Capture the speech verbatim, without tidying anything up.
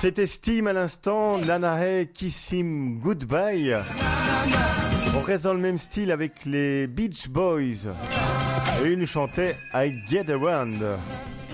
C'était Steam à l'instant, Lana Hay, Kiss Him Goodbye. On reste dans le même style avec les Beach Boys. Et une chantait I Get Around.